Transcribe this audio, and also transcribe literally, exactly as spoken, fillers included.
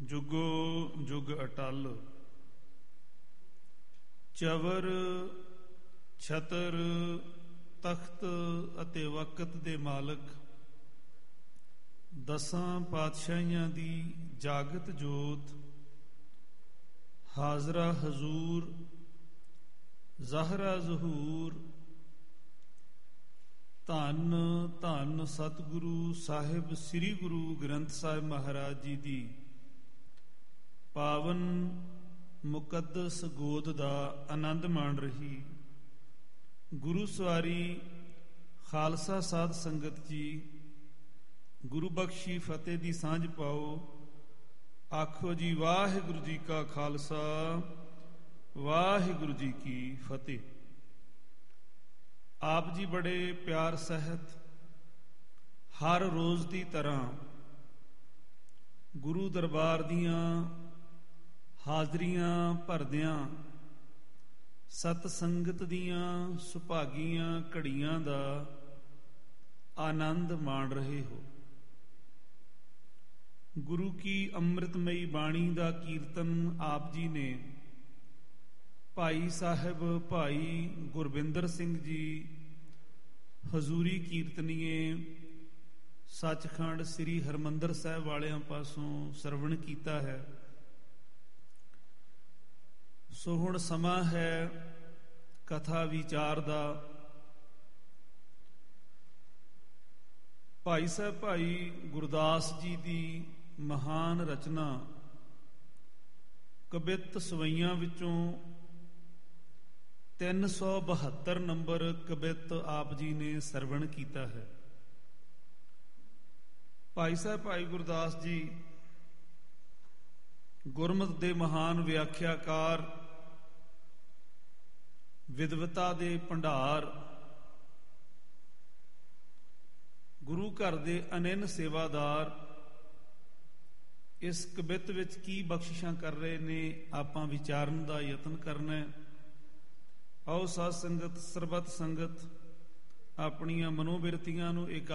ਜੁਗੋ ਜੁਗ ਅਟਲ। ਚਵਰ ਛਤਰ ਤਖਤ ਅਤੇ ਵਕਤ ਦੇ ਮਾਲਕ, ਦਸਾਂ ਪਾਤਸ਼ਾਹੀਆਂ ਦੀ ਜਾਗਤ ਜੋਤ, ਹਾਜ਼ਰਾ ਹਜ਼ੂਰ ਜ਼ਾਹਰਾ ਜ਼ਹੂਰ, ਧੰਨ ਧੰਨ ਸਤਿਗੁਰੂ ਸਾਹਿਬ ਸ੍ਰੀ ਗੁਰੂ ਗ੍ਰੰਥ ਸਾਹਿਬ ਮਹਾਰਾਜ ਜੀ ਦੀ ਪਾਵਨ ਮੁਕੱਦਸ ਗੋਦ ਦਾ ਆਨੰਦ ਮਾਣ ਰਹੀ ਗੁਰੂ ਸਵਾਰੀ ਖਾਲਸਾ ਸਾਧ ਸੰਗਤ ਜੀ, ਗੁਰੂ ਬਖਸ਼ੀ ਫਤਿਹ ਦੀ ਸਾਂਝ ਪਾਓ। ਆਖੋ ਜੀ ਵਾਹਿਗੁਰੂ ਜੀ ਕਾ ਖਾਲਸਾ, ਵਾਹਿਗੁਰੂ ਜੀ ਕੀ ਫਤਿਹ। ਆਪ ਜੀ ਬੜੇ ਪਿਆਰ ਸਹਿਤ ਹਰ ਰੋਜ਼ ਦੀ ਤਰ੍ਹਾਂ ਗੁਰੂ ਦਰਬਾਰ ਦੀਆਂ ਹਾਜ਼ਰੀਆਂ ਭਰਦਿਆਂ ਸਤ ਸੰਗਤ ਦੀਆਂ ਸੁਭਾਗੀਆਂ ਘੜੀਆਂ ਦਾ ਆਨੰਦ ਮਾਣ ਰਹੇ ਹੋ। ਗੁਰੂ ਕੀ ਅੰਮ੍ਰਿਤਮਈ ਬਾਣੀ ਦਾ ਕੀਰਤਨ ਆਪ ਜੀ ਨੇ ਭਾਈ ਸਾਹਿਬ ਭਾਈ ਗੁਰਵਿੰਦਰ ਸਿੰਘ ਜੀ ਹਜ਼ੂਰੀ ਕੀਰਤਨੀਏ ਸੱਚਖੰਡ ਸ੍ਰੀ ਹਰਿਮੰਦਰ ਸਾਹਿਬ ਵਾਲਿਆਂ ਪਾਸੋਂ ਸਰਵਣ ਕੀਤਾ ਹੈ। ਸੋ ਹੁਣ ਸਮਾਂ ਹੈ ਕਥਾ ਵਿਚਾਰ ਦਾ। ਭਾਈ ਸਾਹਿਬ ਭਾਈ ਗੁਰਦਾਸ ਜੀ ਦੀ ਮਹਾਨ ਰਚਨਾ ਕਬਿੱਤ ਸਵਈਆਂ ਵਿੱਚੋਂ ਤਿੰਨ ਸੌ ਬਹੱਤਰ ਨੰਬਰ ਕਬਿੱਤ ਆਪ ਜੀ ਨੇ ਸਰਵਣ ਕੀਤਾ ਹੈ। ਭਾਈ ਸਾਹਿਬ ਭਾਈ ਗੁਰਦਾਸ ਜੀ ਗੁਰਮਤਿ ਦੇ ਮਹਾਨ ਵਿਆਖਿਆਕਾਰ, ਵਿਦਵਤਾ ਦੇ ਭੰਡਾਰ, ਗੁਰੂ ਘਰ ਦੇ ਅਨੰਨ ਸੇਵਾਦਾਰ ਇਸ ਕਬਿੱਤ ਵਿੱਚ ਕੀ ਬਖਸ਼ਿਸ਼ਾਂ ਕਰ ਰਹੇ ਨੇ, ਆਪਾਂ ਵਿਚਾਰਨ ਦਾ ਯਤਨ ਕਰਨਾ ਹੈ। ਆਓ ਸਾਧ ਸੰਗਤ ਸਰਬੱਤ ਸੰਗਤ ਆਪਣੀਆਂ ਮਨੋਬਿਰਤੀਆਂ ਨੂੰ ਇੱਕ